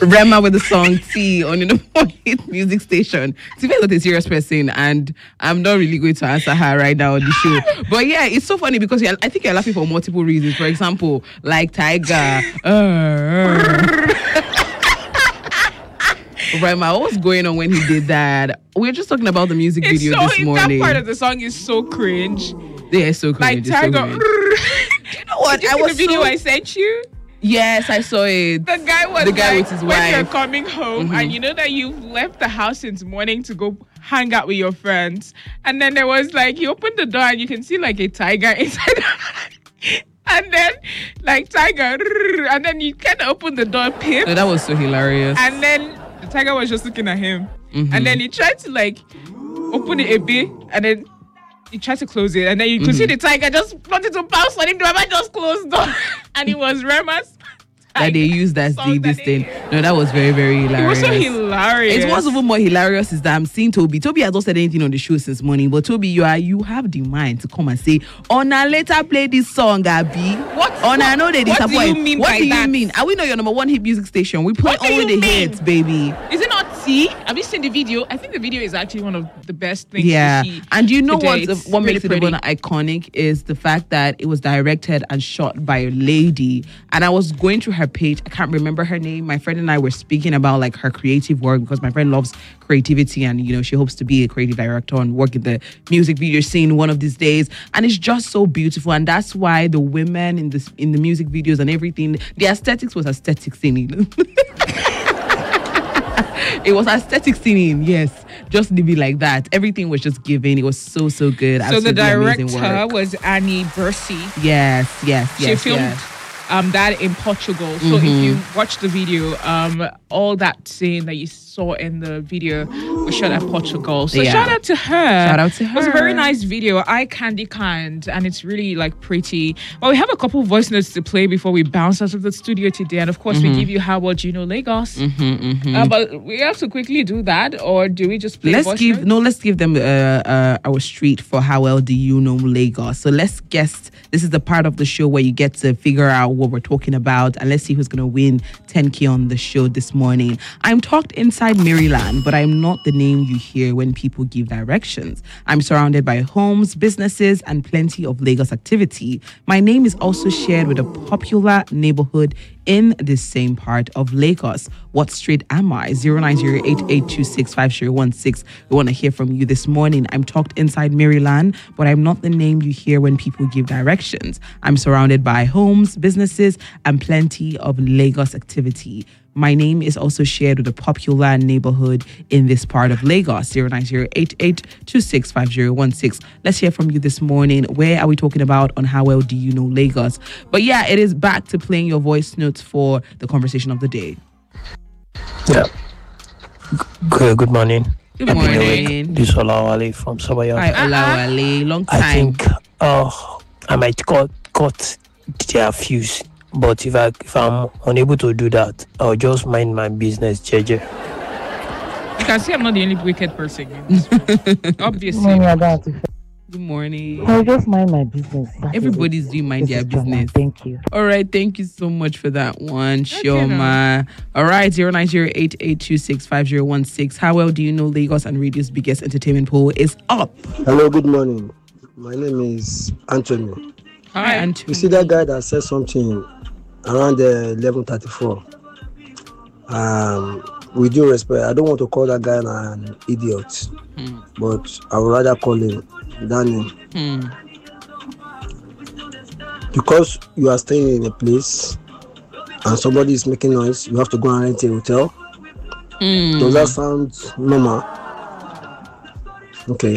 Rema with the song T on the number one hit music station. Tiffany's not a serious person, and I'm not really going to answer her right now on the show. But yeah, it's so funny because I think you're laughing for multiple reasons. For example, like Tiger. Rema, what was going on when he did that? We were just talking about the music video this morning. That part of the song is so cringe. Yeah, it's so cringe. Like Tiger. So cringe. Do you know what? Did you see the video I sent you? Yes, I saw it. The guy was with his wife. When you're coming home and you know that you've left the house since morning to go hang out with your friends, and then there was like you open the door and you can see like a tiger inside. And then, like, tiger, and then you can't open the door, pip. No, that was so hilarious. And then the tiger was just looking at him. And then he tried to, like, open it a bit, and then he tried to close it. And then you could see the tiger just wanted to bounce on him. The Rema just closed the door. And it was Rema's that they used as this thing. No, that was very, very hilarious. It was so hilarious. It was even more hilarious is that I'm seeing Toby. Toby has not said anything on the show since morning, but Toby, you have the mind to come and say, "Ona, later play this song, Abby." I know they disappoint. What do you mean What by do you that? mean? Are we not your number one hit music station? We play all the hits, baby. Is it not T? Have you seen the video? I think the video is actually one of the best things to see. And you know what really makes it even iconic is the fact that it was directed and shot by a lady. And I was going through her page. I can't remember her name. My friend and I were speaking about like her creative work because my friend loves creativity and she hopes to be a creative director and work in the music video scene one of these days. And it's just so beautiful. And that's why the women in the music videos and everything, the aesthetics was aesthetic singing. It was aesthetic singing, yes. Just leave it like that. Everything was just given. It was so good. So the director was Annie Bursey. Yes. She filmed that in Portugal. So if you watch the video, all that scene that you saw in the video was shot at Portugal. So shout out to her. It was a very nice video. Eye candy kind, and it's really like pretty. Well, we have a couple voice notes to play before we bounce out of the studio today, and of course we give you How Well Do You Know Lagos. But we have to quickly do that, or do we just play? Let's give them our street for How Well Do You Know Lagos. So let's guess. This is the part of the show where you get to figure out what we're talking about, and let's see who's going to win 10K on the show this morning. I'm tucked inside Maryland, but I'm not the name you hear when people give directions. I'm surrounded by homes, businesses, and plenty of Lagos activity. My name is also shared with a popular neighborhood in the same part of Lagos. What street am I? 09088265016. We want to hear from you this morning. I'm tucked inside Maryland, but I'm not the name you hear when people give directions. I'm surrounded by homes, businesses, and plenty of Lagos activity. My name is also shared with a popular neighborhood in this part of Lagos. 09088265016. Let's hear from you this morning. Where are we talking about on How Well Do You Know Lagos? But yeah, it is back to playing your voice notes for the conversation of the day. Yeah. Good morning. Good morning. This is Olawale from Sabayon. Hi, Olawale. Long time. I think I might cut their fuse. But if I'm unable to do that, I'll just mind my business, JJ. You can see I'm not the only wicked person. Obviously. Good morning. I'll just mind my business. Everybody's doing mind their business. Thank you. All right, thank you so much for that one, Shioma. All right, 09088265016. How well do you know Lagos and radio's biggest entertainment poll is up? Hello, good morning. My name is Anthony. Hi, Anthony. You see that guy that said something around 11:34. With due respect, I don't want to call that guy an idiot, but I would rather call him that name. Because you are staying in a place and somebody is making noise, you have to go and rent a hotel. Does that sound normal? Okay.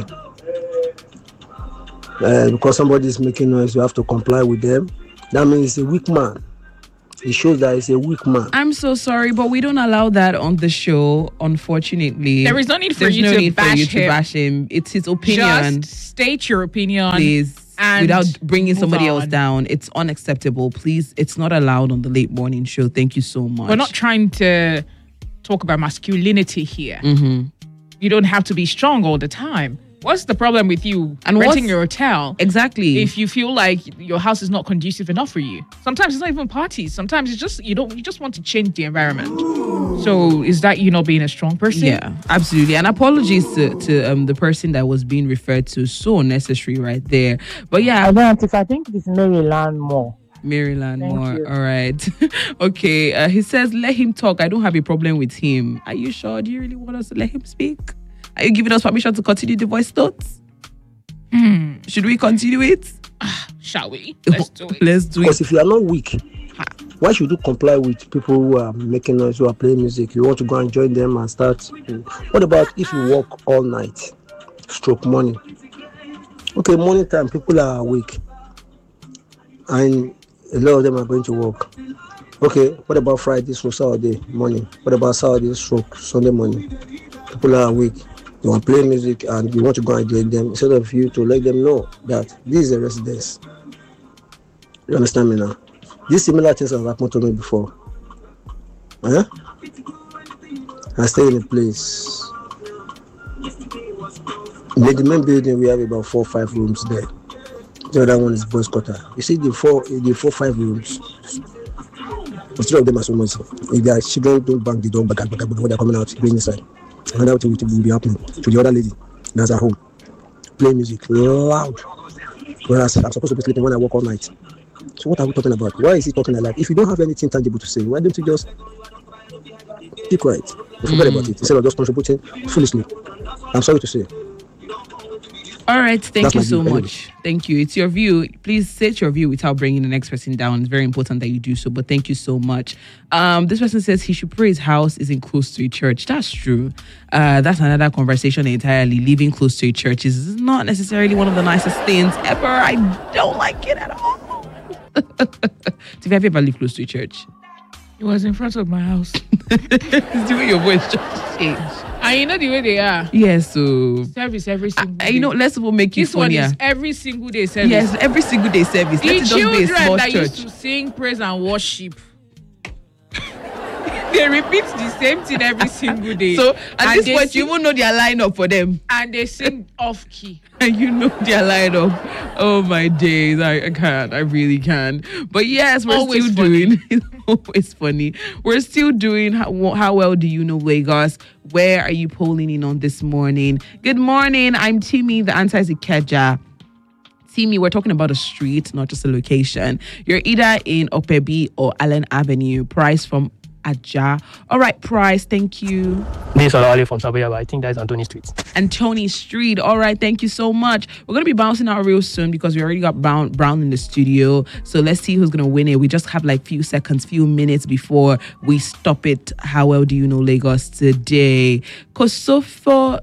Because somebody is making noise, you have to comply with them. That means he's a weak man. It shows that he's a weak man. I'm so sorry, but we don't allow that on the show, unfortunately. There is no need for you to bash him. It's his opinion. Just state your opinion. Please. And without bringing somebody else down. It's unacceptable. Please, it's not allowed on the late morning show. Thank you so much. We're not trying to talk about masculinity here. You don't have to be strong all the time. What's the problem with you And renting your hotel? Exactly. If you feel like your house is not conducive enough for you. Sometimes it's not even parties. Sometimes it's just you just want to change the environment. So is that you not being a strong person? Yeah, absolutely. And apologies to the person that was being referred to. So unnecessary right there. But yeah, I think it's Maryland more. Maryland Thank more. you. All right. Okay. He says, let him talk. I don't have a problem with him. Are you sure? Do you really want us to let him speak? Are you giving us permission to continue the voice notes? Should we continue it? Shall we? Let's do it. Let's do Because it. if you are not weak, why should you comply with people who are making noise, who are playing music? You want to go and join them and start. What about if you work all night, stroke morning? Okay, morning time, people are awake. And a lot of them are going to work. Okay, what about Friday, stroke Saturday morning? What about Saturday, stroke Sunday morning? People are awake. You want to play music and you want to go and join them instead of you to let them know that this is a residence. You understand me now? These similar things have happened to me before. I stay in a place. In the main building, we have about 4 or 5 rooms there. The other one is boys' quarter. You see the four 5 rooms. The 3 of them are so noisy. If their children don't bang the door, when they're coming out, going inside. Another thing will be happening to the other lady that's at home. Play music loud. Whereas I'm supposed to be sleeping when I work all night. So what are we talking about? Why is he talking like that? If you don't have anything tangible to say, why don't you just keep quiet? Forget about it instead of just contributing foolishly. I'm sorry to say. All right. Thank That's you my so view, much. Thank you. It's your view. Please state your view without bringing the next person down. It's very important that you do so, but thank you so much. This person says he should pray his house isn't close to a church. That's true. That's another conversation entirely. Living close to a church is not necessarily one of the nicest things ever. I don't like it at all. Have you ever lived close to a church? It was in front of my house. It's the way your voice just changed. And you know the way they are. Yes, so Service every single day. you know, let's make you This one funnier. is every single day service. Yes, every single day service. The Let it just be a children small that used church. to sing praise and worship. They repeat the same thing every single day. So at And this they point, you sing- even know their lineup for them. And they sing off key. And you know their lineup. Oh my days, I can't. I really can't. But yes, we're Always still funny. doing. It's always funny. We're still doing. How well do you know Lagos? Where are you polling in on this morning? Good morning. I'm Timmy. The answer is Ikeja. Timmy, we're talking about a street, not just a location. You're either in Opebi or Allen Avenue. Price from Aja. All right, Price. Thank you. This is Olawale from Saboya, but I think that's Anthony Street. And Tony Street. All right, thank you so much. We're going to be bouncing out real soon because we already got Brown in the studio. So let's see who's going to win it. We just have like few seconds, few minutes before we stop it. How well do you know Lagos today? Kosoffe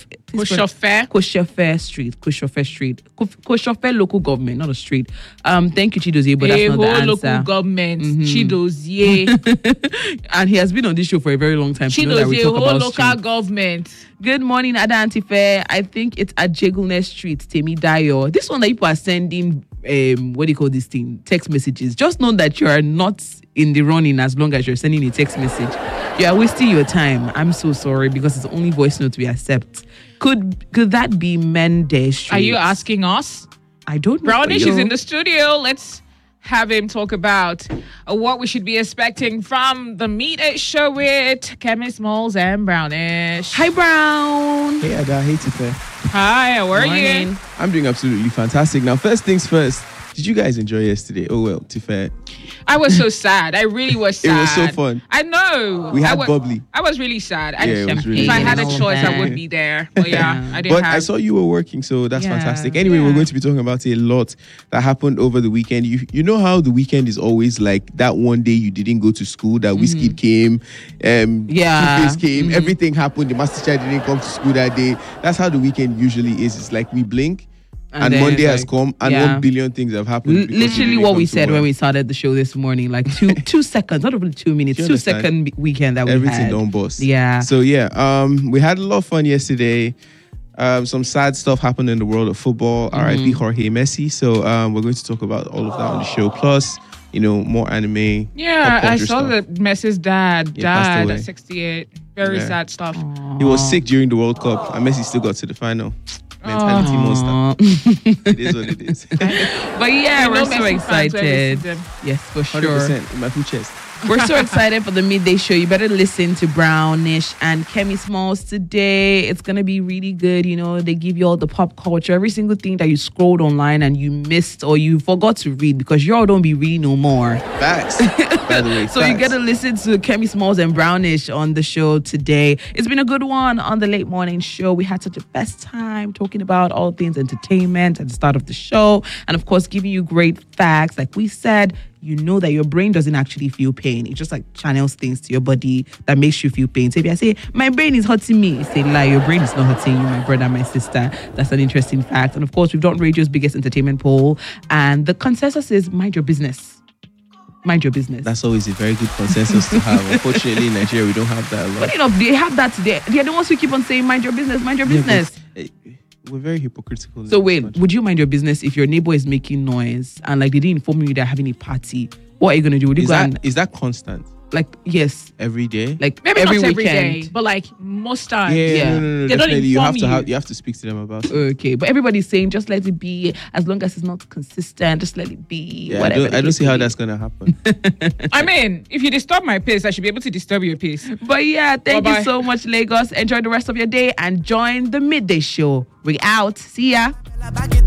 Street. Kosoffe local government, not a street. Thank you, Chidozie, but that's not the answer. Local government. Chidozie. And he has been on this show for a very long time. To know that we Chidozie, talk whole about local streets. government. Good morning, Ada Antife. I think it's at Jagulness Street, Temi Dayo. This one that people are sending, what do you call this thing? Text messages. Just know that you are not in the running as long as you're sending a text message. You are wasting your time. I'm so sorry because it's only voice notes we accept. Could that be Mendes Street? Are you asking us? I don't know. Brownish is in the studio. Let's have him talk about what we should be expecting from the Meet It Show with Chemist Malls and Brownish. Hi, Brown. Hey Ada, hey Tife. Hi, how are you? Morning. I'm doing absolutely fantastic. Now, first things first, did you guys enjoy yesterday? Oh well, Tife. I was so sad. I really was It sad. was so fun. I know. We had I bubbly. I was really sad. Yeah, it was really if I nice. had a and all choice, that. I would be there. But yeah, I didn't But have. I saw you were working, so that's Yeah. fantastic. Anyway, we're Yeah. going to be talking about a lot that happened over the weekend. You know how the weekend is always like that one day you didn't go to school, that Wizkid came, Yeah. Two-Face came, everything happened, the master child didn't come to school that day. That's how the weekend usually is. It's like we blink and then Monday it's has like- come and yeah. 1 billion things have happened. because we Literally didn't what come we to said when work. we started the show this morning, like two seconds, not even 2 minutes, Do you 2 understand? second weekend that we Everything had. don't bust. Yeah. So yeah, we had a lot of fun yesterday. Some sad stuff happened in the world of football. R.I.P. Jorge Messi. So we're going to talk about all of that on the show. Plus, more anime. yeah, pop I culture saw stuff. that Messi's dad Yeah, passed died away. at 68. Very Yeah. sad stuff. He was sick during the World Cup, and Messi still got to the final. Mentality monster. It is what it is. But yeah, You know we're so Messi fans when we see excited. them. Yes, for 100% sure. in my full chest. We're so excited for the midday show. You better listen to Brownish and Kemi Smalls today. It's going to be really good. You know, they give you all the pop culture, every single thing that you scrolled online and you missed or you forgot to read because y'all don't be reading no more. Facts. By the way, So you get to listen to Kemi Smalls and Brownish on the show today. It's been a good one on the late morning show. We had such a best time talking about all things entertainment at the start of the show. And of course, giving you great facts. Like we said, you know that your brain doesn't actually feel pain. It just like channels things to your body that makes you feel pain. So if I say, my brain is hurting me, say, lie, your brain is not hurting you, my brother, my sister. That's an interesting fact. And of course, we've done radio's biggest entertainment poll. And the consensus is mind your business. Mind your business. That's always a very good consensus to have. Unfortunately, in Nigeria, we don't have that a lot. But you know, they have that today. They're the ones who keep on saying, mind your business, mind your business. We're very hypocritical. in So this wait, country. would you mind your business if your neighbor is making noise and like they didn't inform you they're having a party? What are you gonna do? Would you Is go that, and is that constant like yes, every day? like Maybe every not weekend? every day, but like most times. yeah. No, They don't definitely. You have inform to you. speak to them about it. Okay, but everybody's saying just let it be as long as it's not consistent. Just let it be. Yeah, whatever. I don't see how that's gonna happen. I mean, if you disturb my pace, I should be able to disturb your pace. But yeah, thank Bye-bye. you so much, Lagos. Enjoy the rest of your day and join the midday show. We out. See ya.